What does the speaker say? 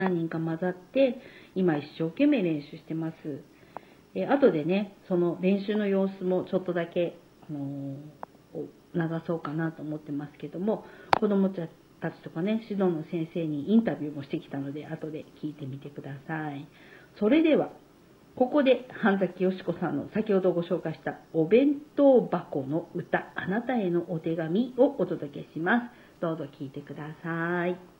何人か混ざって、今一生懸命練習してます。後でね、その練習の様子もちょっとだけ、流そうかなと思ってますけども、子どもたちとかね、指導の先生にインタビューもしてきたので、後で聞いてみてください。それでは、ここで半崎よし子さんの先ほどご紹介したお弁当箱の歌、あなたへのお手紙をお届けします。どうぞ聞いてください。